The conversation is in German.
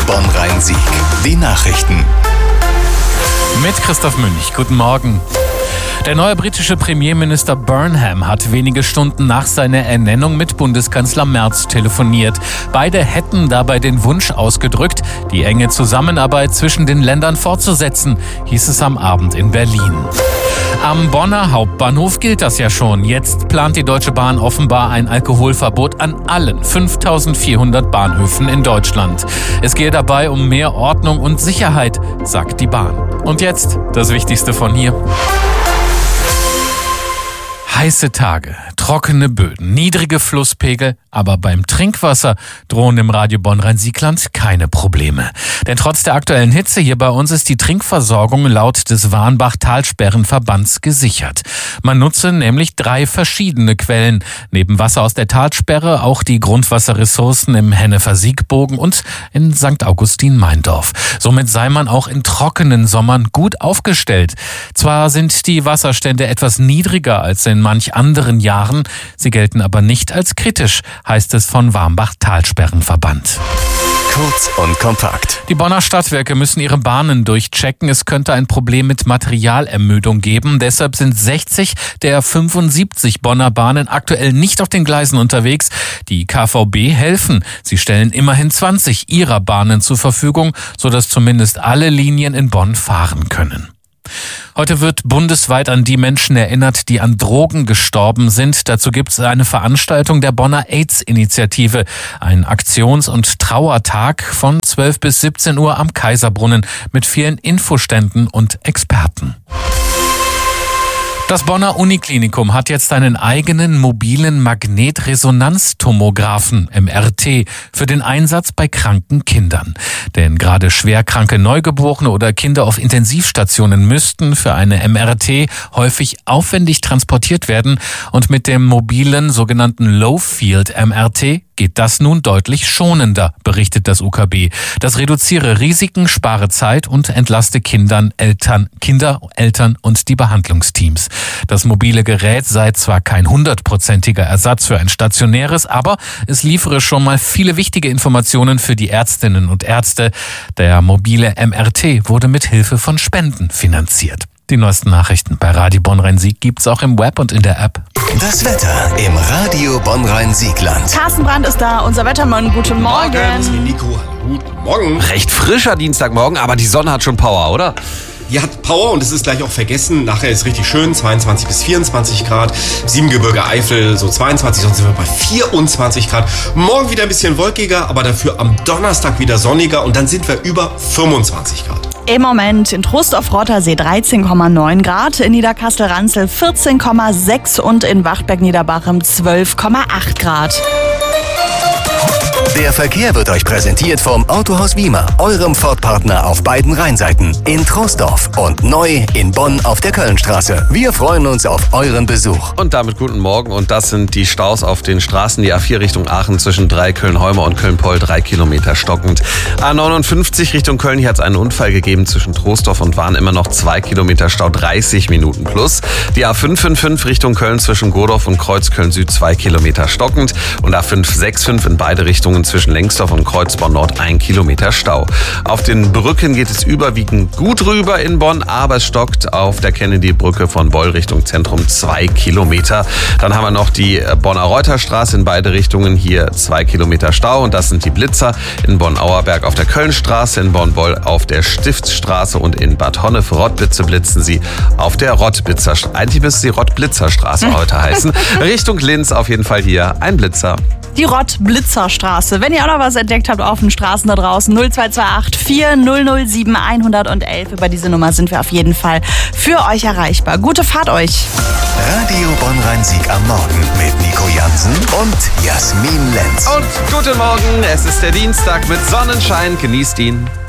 Bonn-Rhein-Sieg. Die Nachrichten. Mit Christoph Münch. Guten Morgen. Der neue britische Premierminister Burnham hat wenige Stunden nach seiner Ernennung mit Bundeskanzler Merz telefoniert. Beide hätten dabei den Wunsch ausgedrückt, die enge Zusammenarbeit zwischen den Ländern fortzusetzen, hieß es am Abend in Berlin. Am Bonner Hauptbahnhof gilt das ja schon. Jetzt plant die Deutsche Bahn offenbar ein Alkoholverbot an allen 5400 Bahnhöfen in Deutschland. Es gehe dabei um mehr Ordnung und Sicherheit, sagt die Bahn. Und jetzt das Wichtigste von hier. Heiße Tage, trockene Böden, niedrige Flusspegel, aber beim Trinkwasser drohen im Radio Bonn-Rhein-Sieg-Land keine Probleme. Denn trotz der aktuellen Hitze hier bei uns ist die Trinkversorgung laut des Warnbach-Talsperrenverbands gesichert. Man nutze nämlich 3 verschiedene Quellen. Neben Wasser aus der Talsperre auch die Grundwasserressourcen im Hennefer-Siegbogen und in St. Augustin-Meindorf. Somit sei man auch in trockenen Sommern gut aufgestellt. Zwar sind die Wasserstände etwas niedriger als in manch anderen Jahren, sie gelten aber nicht als kritisch, heißt es von Warnbach-Talsperrenverband. Kurz und kompakt. Die Bonner Stadtwerke müssen ihre Bahnen durchchecken. Es könnte ein Problem mit Materialermüdung geben. Deshalb sind 60 der 75 Bonner Bahnen aktuell nicht auf den Gleisen unterwegs. Die KVB helfen. Sie stellen immerhin 20 ihrer Bahnen zur Verfügung, sodass zumindest alle Linien in Bonn fahren können. Heute wird bundesweit an die Menschen erinnert, die an Drogen gestorben sind. Dazu gibt es eine Veranstaltung der Bonner AIDS-Initiative. Ein Aktions- und Trauertag von 12 bis 17 Uhr am Kaiserbrunnen mit vielen Infoständen und Experten. Das Bonner Uniklinikum hat jetzt einen eigenen mobilen Magnetresonanztomographen, MRT, für den Einsatz bei kranken Kindern. Denn gerade schwerkranke Neugeborene oder Kinder auf Intensivstationen müssten für eine MRT häufig aufwendig transportiert werden. Und mit dem mobilen sogenannten Low-Field-MRT geht das nun deutlich schonender, berichtet das UKB. Das reduziere Risiken, spare Zeit und entlaste Kinder, Eltern und die Behandlungsteams. Das mobile Gerät sei zwar kein 100%iger Ersatz für ein stationäres, aber es liefere schon mal viele wichtige Informationen für die Ärztinnen und Ärzte. Der mobile MRT wurde mit Hilfe von Spenden finanziert. Die neuesten Nachrichten bei Radio Bonn-Rhein-Sieg gibt's auch im Web und in der App. Das Wetter im Radio Bonn-Rhein-Sieg-Land. Carsten Brandt ist da, unser Wettermann. Guten Morgen. Nico, guten Morgen. Recht frischer Dienstagmorgen, aber die Sonne hat schon Power, oder? Die hat Power und es ist gleich auch vergessen. Nachher ist richtig schön, 22 bis 24 Grad. Siebengebirge, Eifel so 22, sonst sind wir bei 24 Grad. Morgen wieder ein bisschen wolkiger, aber dafür am Donnerstag wieder sonniger und dann sind wir über 25 Grad. Im Moment in Trostorf-Rottersee 13,9 Grad, in Niederkassel-Ranzel 14,6 und in Wachtberg-Niederbachem 12,8 Grad. Der Verkehr wird euch präsentiert vom Autohaus Wiemer, eurem Ford-Partner auf beiden Rheinseiten, in Troisdorf und neu in Bonn auf der Kölnstraße. Wir freuen uns auf euren Besuch. Und damit guten Morgen. Und das sind die Staus auf den Straßen. Die A4 Richtung Aachen zwischen Köln-Heumer und Köln-Poll 3 Kilometer stockend. A59 Richtung Köln, hier hat es einen Unfall gegeben zwischen Troisdorf und Wahn. Immer noch 2 Kilometer Stau, 30 Minuten plus. Die A555 Richtung Köln zwischen Godorf und Kreuzköln-Süd 2 Kilometer stockend. Und A565 in beide Richtungen zwischen Lengsdorf und Kreuzborn-Nord 1 Kilometer Stau. Auf den Brücken geht es überwiegend gut rüber in Bonn, aber es stockt auf der Kennedy-Brücke von Beul Richtung Zentrum 2 Kilometer. Dann haben wir noch die Bonner-Reuter-Straße in beide Richtungen, hier 2 Kilometer Stau und das sind die Blitzer in Bonn-Auerberg auf der Kölnstraße, in Bonn-Beul auf der Stiftsstraße und in Bad Honnef-Rottwitze blitzen sie auf der Rottblitzer. Eigentlich müsste sie Rottblitzerstraße heute heißen. Richtung Linz auf jeden Fall hier ein Blitzer. Die Rottblitzerstraße. Wenn ihr auch noch was entdeckt habt auf den Straßen da draußen, 0228 4007 111. Über diese Nummer sind wir auf jeden Fall für euch erreichbar. Gute Fahrt euch. Radio Bonn-Rhein-Sieg am Morgen mit Nico Jansen und Jasmin Lenz. Und guten Morgen, es ist der Dienstag mit Sonnenschein. Genießt ihn.